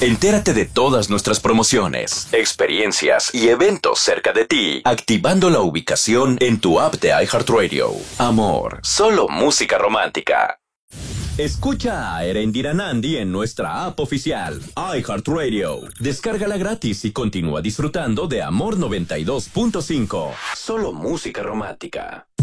Entérate de todas nuestras promociones, experiencias y eventos cerca de ti, activando la ubicación en tu app de iHeartRadio. Amor, solo música romántica. Escucha a Erendira Nandi en nuestra app oficial, iHeartRadio. Descárgala gratis y continúa disfrutando de Amor 92.5. Solo música romántica.